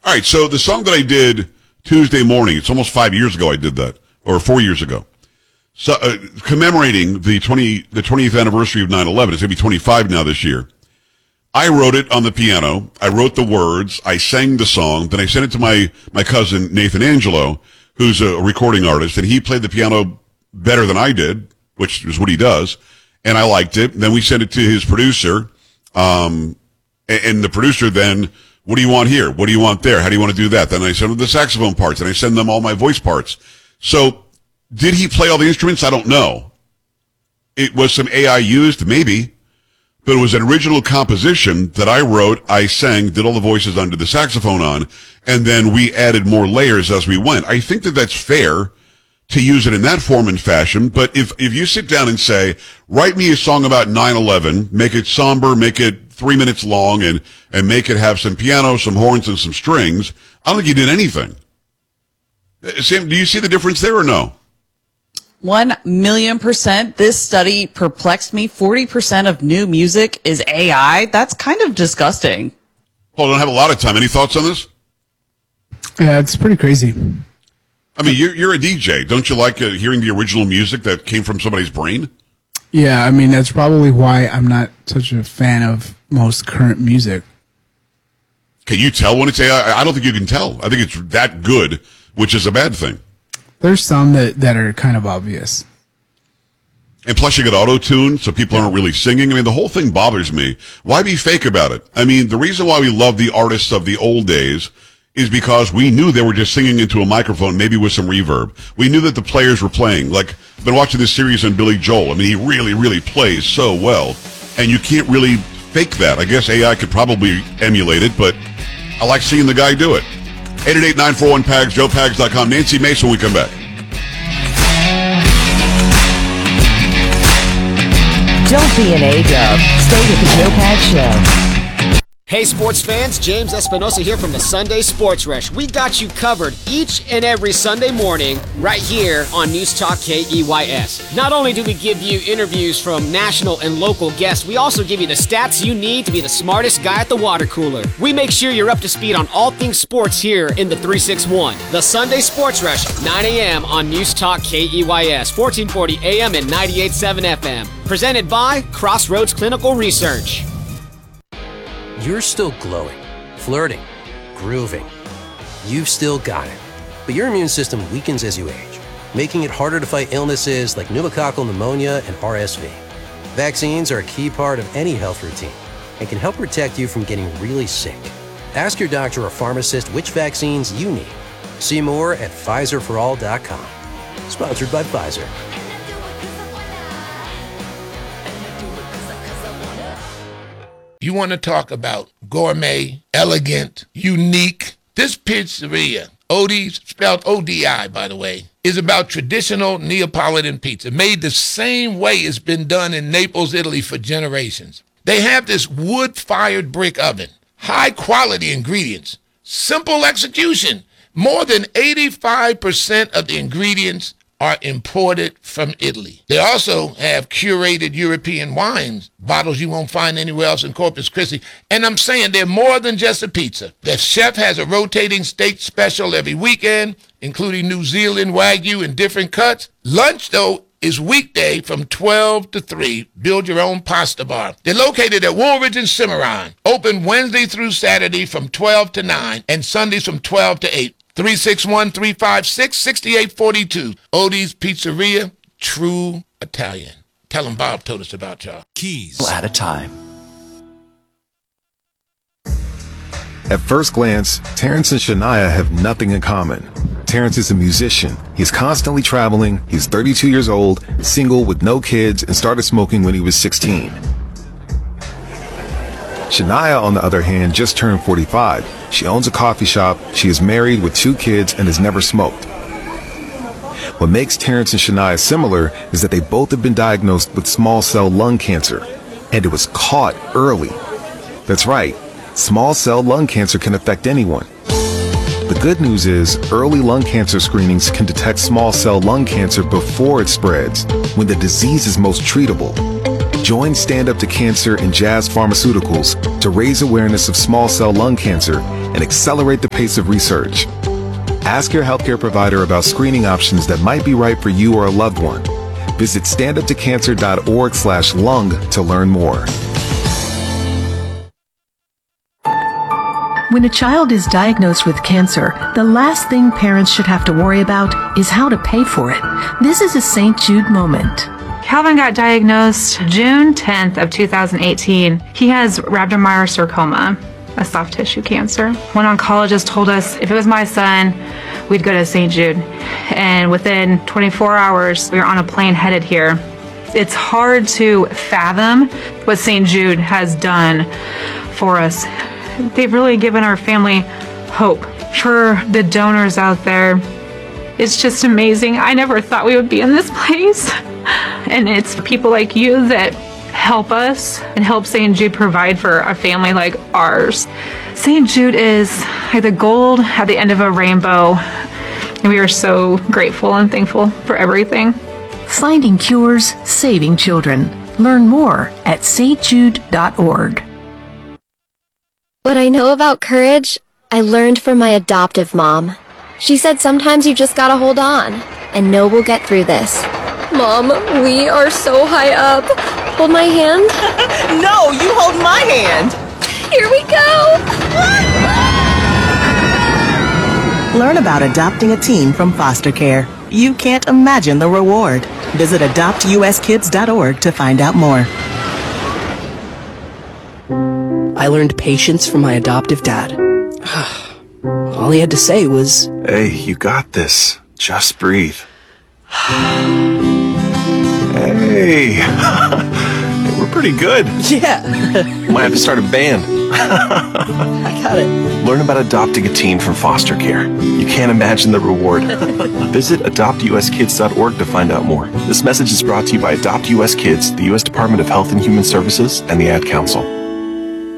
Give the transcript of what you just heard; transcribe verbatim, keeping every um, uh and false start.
All right, so the song that I did Tuesday morning, it's almost five years ago I did that, or four years ago. So, uh, commemorating the twenty the twentieth anniversary of nine eleven. It's going to be twenty-five now this year. I wrote it on the piano. I wrote the words. I sang the song. Then I sent it to my, my cousin, Nathan Angelo, who's a recording artist, and he played the piano better than I did, which is what he does, and I liked it. Then we sent it to his producer, um, and, and the producer then, what do you want here? What do you want there? How do you want to do that? Then I send him the saxophone parts, and I send them all my voice parts. So, did he play all the instruments? I don't know. It was some A I used, maybe, but it was an original composition that I wrote, I sang, did all the voices under the saxophone on, and then we added more layers as we went. I think that that's fair to use it in that form and fashion, but if, if you sit down and say, write me a song about nine eleven, make it somber, make it three minutes long, and, and make it have some piano, some horns, and some strings, I don't think you did anything. Sam, do you see the difference there or no? One million percent. This study perplexed me. forty percent of new music is A I. That's kind of disgusting. Well, I don't have a lot of time. Any thoughts on this? Yeah, it's pretty crazy. I mean, you're, you're a D J. Don't you like uh, hearing the original music that came from somebody's brain? Yeah, I mean, that's probably why I'm not such a fan of most current music. Can you tell when it's A I? I don't think you can tell. I think it's that good, which is a bad thing. There's some that, that are kind of obvious. And plus you get auto-tune, so people aren't really singing. I mean, the whole thing bothers me. Why be fake about it? I mean, the reason why we love the artists of the old days is because we knew they were just singing into a microphone, maybe with some reverb. We knew that the players were playing. Like, I've been watching this series on Billy Joel. I mean, he really, really plays so well. And you can't really fake that. I guess A I could probably emulate it, but I like seeing the guy do it. eight eight eight, nine four one, P A G S, joe pags dot com. Nancy Mason, when we come back. Don't be an A-dub. Stay with the Joe Pags Show. Hey sports fans, James Espinosa here from the Sunday Sports Rush. We got you covered each and every Sunday morning right here on News Talk K E Y S. Not only do we give you interviews from national and local guests, we also give you the stats you need to be the smartest guy at the water cooler. We make sure you're up to speed on all things sports here in the three six one. The Sunday Sports Rush, nine a.m. on News Talk K E Y S, fourteen forty A M and ninety-eight point seven F M. Presented by Crossroads Clinical Research. You're still glowing, flirting, grooving. You've still got it. But your immune system weakens as you age, making it harder to fight illnesses like pneumococcal pneumonia and R S V. Vaccines are a key part of any health routine and can help protect you from getting really sick. Ask your doctor or pharmacist which vaccines you need. See more at Pfizer for all dot com. Sponsored by Pfizer. You want to talk about gourmet, elegant, unique? This pizzeria, Odi's, spelled O D I, by the way, is about traditional Neapolitan pizza, made the same way it's been done in Naples, Italy for generations. They have this wood-fired brick oven, high-quality ingredients, simple execution. More than eighty-five percent of the ingredients are imported from Italy. They also have curated European wines, bottles you won't find anywhere else in Corpus Christi. And I'm saying they're more than just a pizza. The chef has a rotating steak special every weekend, including New Zealand Wagyu in different cuts. Lunch, though, is weekday from twelve to three. Build your own pasta bar. They're located at Woolridge and Cimarron. Open Wednesday through Saturday from twelve to nine and Sundays from twelve to eight. three six one, three five six, six eight four two. Odi's Pizzeria, true Italian. Tell them Bob told us about y'all. Keys at a time. At first glance, Terrence and Shania have nothing in common. Terrence is a musician. He's constantly traveling. He's thirty-two years old, single with no kids, and started smoking when he was sixteen. Shania, on the other hand, just turned forty-five. She owns a coffee shop, she is married with two kids, and has never smoked. What makes Terrence and Shania similar is that they both have been diagnosed with small cell lung cancer, and it was caught early. That's right, small cell lung cancer can affect anyone. The good news is, early lung cancer screenings can detect small cell lung cancer before it spreads, when the disease is most treatable. Join Stand Up to Cancer and Jazz Pharmaceuticals to raise awareness of small cell lung cancer and accelerate the pace of research. Ask your healthcare provider about screening options that might be right for you or a loved one. Visit standuptocancer.org slash lung to learn more. When a child is diagnosed with cancer, the last thing parents should have to worry about is how to pay for it. This is a Saint Jude moment. Calvin got diagnosed June tenth of two thousand eighteen. He has rhabdomyosarcoma, a soft tissue cancer. One oncologist told us if it was my son, we'd go to Saint Jude. And within twenty-four hours, we were on a plane headed here. It's hard to fathom what Saint Jude has done for us. They've really given our family hope. For the donors out there, it's just amazing. I never thought we would be in this place. And it's people like you that help us and help Saint Jude provide for a family like ours. Saint Jude is like the gold at the end of a rainbow. And we are so grateful and thankful for everything. Finding cures, saving children. Learn more at s t jude dot org. What I know about courage, I learned from my adoptive mom. She said sometimes you just gotta hold on and know we'll get through this. Mom, we are so high up. Hold my hand. No, you hold my hand. Here we go. Learn about adopting a teen from foster care. You can't imagine the reward. Visit adopt u s kids dot org to find out more. I learned patience from my adoptive dad. All he had to say was, Hey, you got this. Just breathe. Hey. We're pretty good. Yeah. Might have to start a band. I got it. Learn about adopting a teen from foster care. You can't imagine the reward. Visit adopt u s kids dot org to find out more. This message is brought to you by Adopt U S Kids, the U S Department of Health and Human Services, and the Ad Council.